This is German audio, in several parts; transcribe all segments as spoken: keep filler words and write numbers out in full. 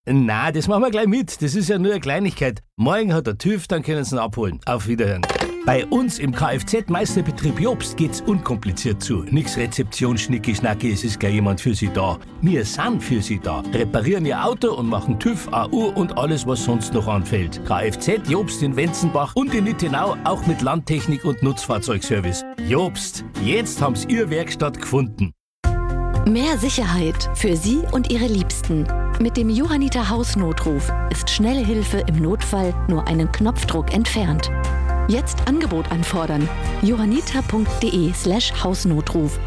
Na, das machen wir gleich mit. Das ist ja nur eine Kleinigkeit. Morgen hat der TÜV, dann können Sie ihn abholen. Auf Wiederhören. Bei uns im Kfz-Meisterbetrieb Jobst geht's unkompliziert zu. Nix Rezeption, Schnicki, Schnacki, es ist gleich jemand für Sie da. Wir sind für Sie da. Reparieren Ihr Auto und machen TÜV, A U und alles, was sonst noch anfällt. Kfz Jobst in Wenzenbach und in Nittenau auch mit Landtechnik und Nutzfahrzeugservice. Jobst, jetzt haben Sie Ihre Werkstatt gefunden. Mehr Sicherheit für Sie und Ihre Liebsten. Mit dem Johanniter Hausnotruf ist schnelle Hilfe im Notfall nur einen Knopfdruck entfernt. Jetzt Angebot anfordern. johanniter.de slash Hausnotruf.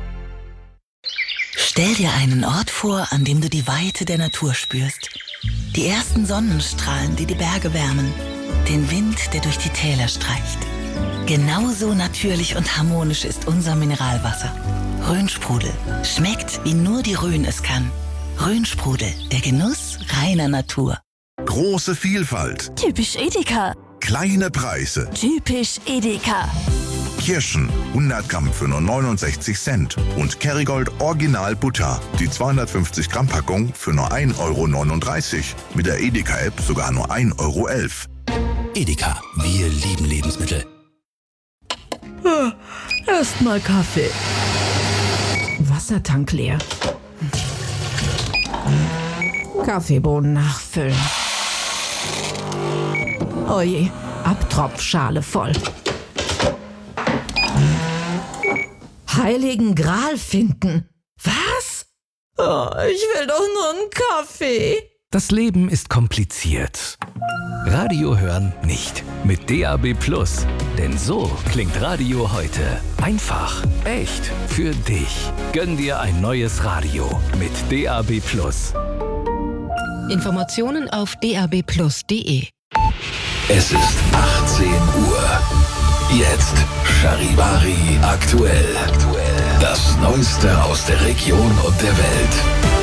Stell dir einen Ort vor, an dem du die Weite der Natur spürst. Die ersten Sonnenstrahlen, die die Berge wärmen. Den Wind, der durch die Täler streicht. Genauso natürlich und harmonisch ist unser Mineralwasser. Rhönsprudel. Schmeckt, wie nur die Rhön es kann. Rhönsprudel. Der Genuss reiner Natur. Große Vielfalt. Typisch Edeka. Kleine Preise. Typisch Edeka. Kirschen, hundert Gramm für nur neunundsechzig Cent. Und Kerrygold Original Butter, die zweihundertfünfzig Gramm Packung für nur ein Euro neununddreißig. Mit der Edeka-App sogar nur ein Euro elf. Edeka, wir lieben Lebensmittel. Erstmal Kaffee. Wassertank leer. Kaffeebohnen nachfüllen. Oje, Abtropfschale voll. Heiligen Gral finden. Was? Oh, ich will doch nur einen Kaffee. Das Leben ist kompliziert. Radio hören nicht. Mit D A B Plus. Denn so klingt Radio heute. Einfach, echt, für dich. Gönn dir ein neues Radio mit D A B Plus. Informationen auf d a b plus punkt d e. Es ist achtzehn Uhr. Jetzt Charivari aktuell. Das Neueste aus der Region und der Welt.